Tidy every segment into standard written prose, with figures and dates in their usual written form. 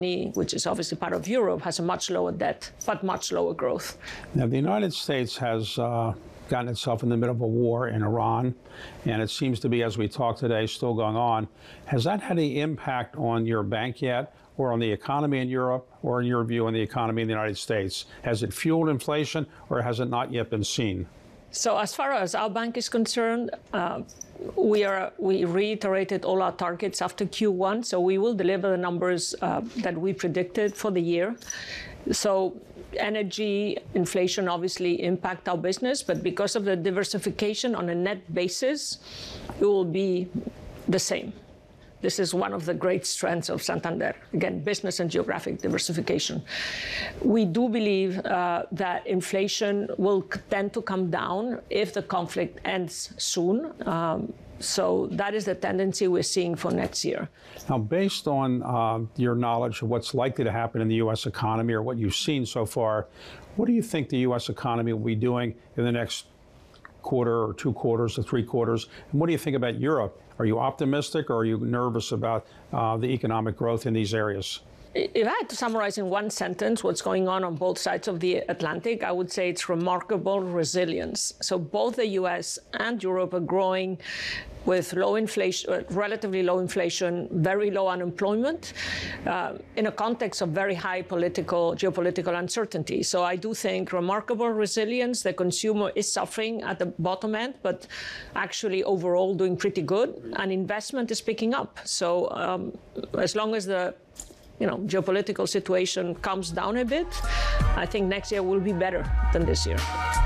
which is obviously part of Europe, has a much lower debt, but much lower growth. Now, the United States has gotten itself in the middle of a war in Iran, and it seems to be, as we talk today, still going on. Has that had any impact on your bank yet, or on the economy in Europe, or in your view on the economy in the United States? Has it fueled inflation, or has it not yet been seen? So as far as our bank is concerned, we reiterated all our targets after Q1, so we will deliver the numbers that we predicted for the year. So energy, inflation obviously impact our business, but because of the diversification on a net basis, it will be the same. This is one of the great strengths of Santander. Again, business and geographic diversification. We do believe that inflation will tend to come down if the conflict ends soon. So that is the tendency we're seeing for next year. Now, based on your knowledge of what's likely to happen in the U.S. economy or what you've seen so far, what do you think the U.S. economy will be doing in the next quarter or 2 quarters or 3 quarters? And what do you think about Europe? Are you optimistic, or are you nervous about the economic growth in these areas? If I had to summarize in one sentence what's going on both sides of the Atlantic, I would say it's remarkable resilience. So both the U.S. and Europe are growing with low inflation, relatively low inflation, very low unemployment, in a context of very high geopolitical uncertainty. So I do think remarkable resilience. The consumer is suffering at the bottom end, but actually overall doing pretty good, and investment is picking up. So as long as the geopolitical situation calms down a bit, I think next year will be better than this year.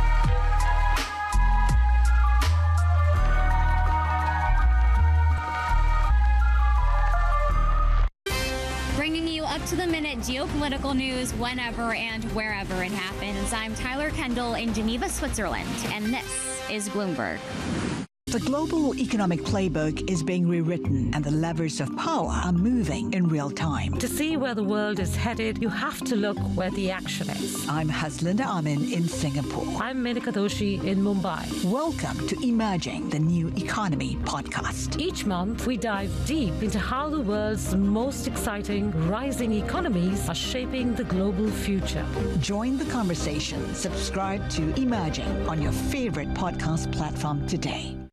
Bringing you up-to-the-minute geopolitical news whenever and wherever it happens. I'm Tyler Kendall in Geneva, Switzerland, and this is Bloomberg. The global economic playbook is being rewritten, and the levers of power are moving in real time. To see where the world is headed, you have to look where the action is. I'm Haslinda Amin in Singapore. I'm Menika Doshi in Mumbai. Welcome to Emerging the New Economy podcast. Each month, we dive deep into how the world's most exciting rising economies are shaping the global future. Join the conversation. Subscribe to Emerging on your favorite podcast platform today.